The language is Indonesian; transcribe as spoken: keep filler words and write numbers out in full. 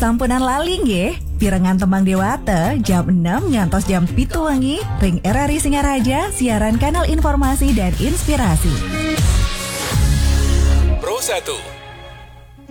sampunan lali nggih. Pirengan tembang Dewata jam enam ngantos jam pitu wengi ring R R I Singaraja siaran kanal informasi dan inspirasi. Pro satu